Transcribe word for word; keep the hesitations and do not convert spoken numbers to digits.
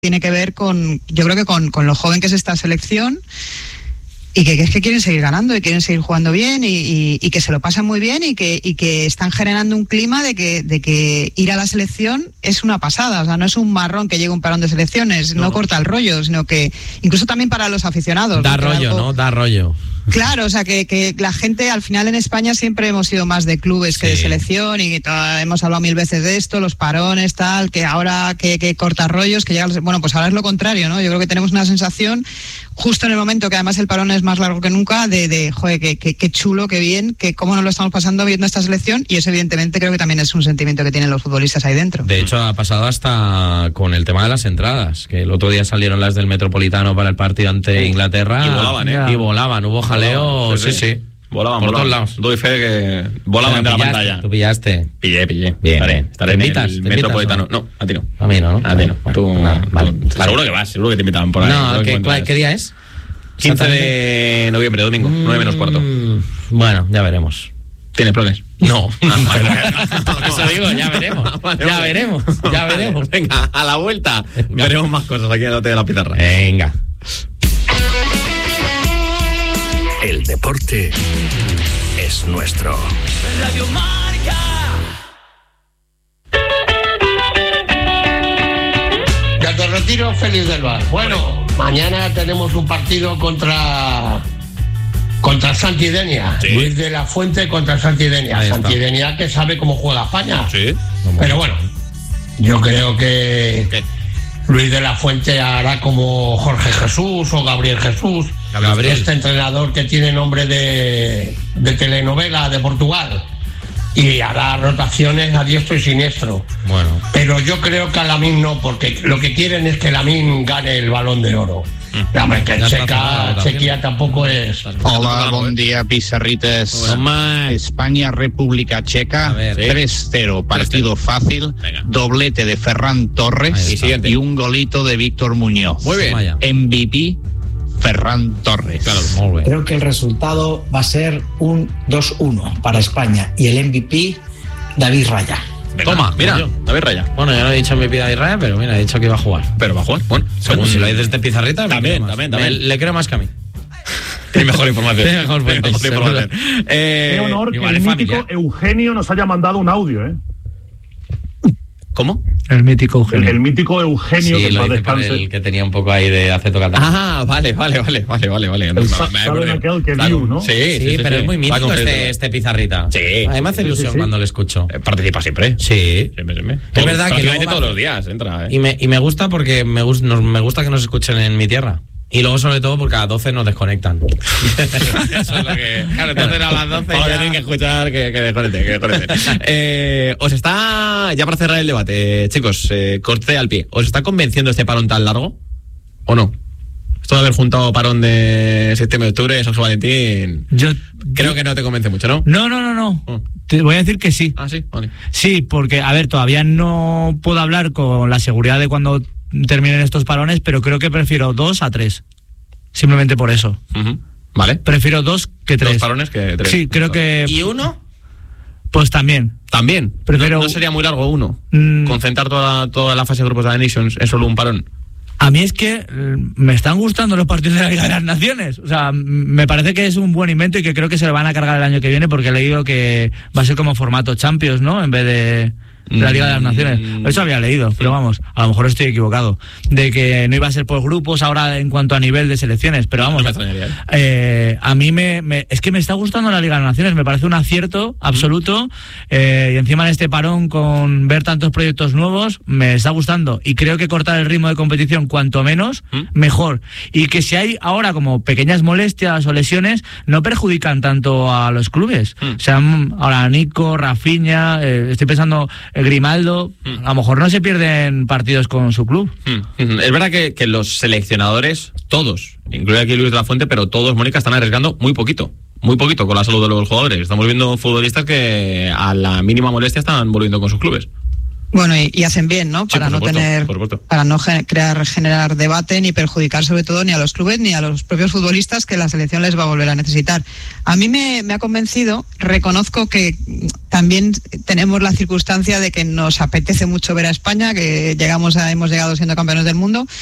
tiene que ver con, yo creo que con, con lo joven que es esta selección y que, que es que quieren seguir ganando y quieren seguir jugando bien y, y, y que se lo pasan muy bien y que, y que están generando un clima de que, de que ir a la selección es una pasada, o sea, no es un marrón que llegue un parón de selecciones, no, no corta el rollo, sino que incluso también para los aficionados. Da rollo, algo... ¿no? Da rollo. Claro, o sea, que, que la gente, al final en España siempre hemos sido más de clubes sí. que de selección y todo, hemos hablado mil veces de esto, los parones, tal, que ahora que, que corta rollos, que llega, bueno, pues ahora es lo contrario, ¿no? Yo creo que tenemos una sensación, justo en el momento que además el parón es más largo que nunca, de, de joder, que, que, que chulo, que bien, que cómo nos lo estamos pasando viendo esta selección, y eso evidentemente creo que también es un sentimiento que tienen los futbolistas ahí dentro. De hecho, ha pasado hasta con el tema de las entradas, que el otro día salieron las del Metropolitano para el partido ante Inglaterra. Y volaban, ¿eh? Y volaban, hubo jaleo, sí, sí. sí. Volaban, por volaban. todos lados. Doy fe que volaban de la pantalla. Tú pillaste. Pillé, pillé. Bien. Estaré, estaré en invitas, el Metropolitano. No, a ti no. A mí no, ¿no? A ti no. Bueno, tú, bueno, tú, vale, tú, vale. Seguro que vas, seguro que te invitaban por ahí. No, ¿qué, cuál, ¿qué día es? quince de noviembre, domingo, mm, nueve menos cuarto. Bueno, ya veremos. ¿Tienes planes? No. Eso digo, ya veremos. Vale, ya vale. veremos. Ya veremos. Venga, a la vuelta Venga. veremos más cosas aquí en el Hotel de la Pizarra. Venga. El deporte es nuestro. Radio Marca. Desde el retiro, Félix del Bar. Bueno, mañana tenemos un partido contra contra Santidenia. Sí. Luis de la Fuente contra Santidenia. Santidenia que sabe cómo juega España. Sí. Pero bueno, yo creo que ¿Qué? Luis de la Fuente hará como Jorge Jesús o Gabriel Jesús. Gabriel. Este entrenador que tiene nombre de, de telenovela de Portugal. Y hará rotaciones a diestro y siniestro. Bueno. Pero yo creo que a Lamine no, porque lo que quieren es que Lamine gane el Balón de Oro. Dame que Checa, Chequia tampoco es. Hola, buen día, Pizarritas. Hola. España, República Checa, ver, ¿sí? tres cero, partido fácil, Venga. Doblete de Ferran Torres y, y un golito de Víctor Muñoz. Muy bien. Vaya. M V P, Ferran Torres. Claro. Muy bien. Creo que el resultado va a ser un dos uno para España y el M V P, David Raya. Venga, Toma, mira, yo. David Raya. Bueno, yo no he dicho mi vida de Israel, pero mira, he dicho que iba a jugar. Pero va a jugar. Bueno, Según si lo dices de Pizarrita, También, me también, creo más. también. Me- le creo más que a mí. Tiene mejor información. Tiene mejor fuente, Tiene mejor información. Eh, Qué honor que igual el es mítico familiar. Eugenio nos haya mandado un audio, ¿eh? ¿Cómo? El mítico El, el mítico Eugenio, Sí, que lo para hice por descanse. el que tenía un poco ahí de aceto catalán. Ah, vale, vale, vale, vale, vale, vale. El sa- saben aquel que view, ¿no? Sí, Sí, sí, sí, pero sí. es muy Va mítico con este, Félix. este Pizarrita. Sí. A mí me hace Sí, ilusión sí, sí. cuando lo escucho. Eh, Participa siempre. Sí. Siempre, siempre. Es verdad que prácticamente luego va- todos los días entra, ¿eh? Y me, y me gusta porque me, gus- nos, me gusta que nos escuchen en mi tierra. Y luego, sobre todo, porque a las doce nos desconectan. Eso es lo que... Claro, entonces a las doce Ahora ya... tienen que escuchar que, que desconecten, que desconecten. eh, os está, ya para cerrar el debate, chicos, eh, corte al pie, ¿os está convenciendo este parón tan largo? ¿O no? Esto de haber juntado parón de septiembre, octubre, San Valentín, Yo creo que no te convence mucho, ¿no? No, no, no, no. Oh. Te voy a decir que sí. Ah, sí, vale. Sí, porque, a ver, todavía no puedo hablar con la seguridad de cuando terminen estos parones, pero creo que prefiero dos a tres. Simplemente por eso. Uh-huh. Vale. Prefiero dos que tres. Dos parones que tres. Sí, creo que... ¿Y uno? Pues también. También. Prefiero- No, no sería muy largo uno. Mm. Concentrar toda, toda la fase de grupos de la Nations en solo un parón. A mí es que eh, me están gustando los partidos de la Liga de las Naciones. O sea, m- me parece que es un buen invento y que creo que se lo van a cargar el año que viene porque he leído que va a ser como formato Champions, ¿no? En vez de... de la Liga de las Naciones. Eso había leído, pero vamos, a lo mejor estoy equivocado. De que no iba a ser por grupos ahora en cuanto a nivel de selecciones, pero vamos, No me extrañaría, ¿eh? eh, a mí me, me- es que me está gustando la Liga de las Naciones, me parece un acierto absoluto, eh, y encima en este parón con ver tantos proyectos nuevos, me está gustando, y creo que cortar el ritmo de competición cuanto menos, ¿Mm? mejor, y que si hay ahora como pequeñas molestias o lesiones, no perjudican tanto a los clubes. ¿Mm? O sea, mm, ahora Nico, Rafinha, eh, estoy pensando eh, Grimaldo, ¿Mm? a lo mejor no se pierden partidos con su club. Mm. Es verdad que, que los seleccionadores, todos, incluye aquí Luis de la Fuente, pero todos, Mónica, están arriesgando muy poquito. Muy poquito con la salud de los jugadores. Estamos viendo futbolistas que a la mínima molestia están volviendo con sus clubes. Bueno, y, y hacen bien, ¿no? Sí, Para por no supuesto, tener, por supuesto. para no gen- crear, generar debate ni perjudicar sobre todo ni a los clubes ni a los propios futbolistas que la selección les va a volver a necesitar. A mí me, me ha convencido, reconozco que también tenemos la circunstancia de que nos apetece mucho ver a España, que llegamos a, hemos llegado siendo campeones del mundo,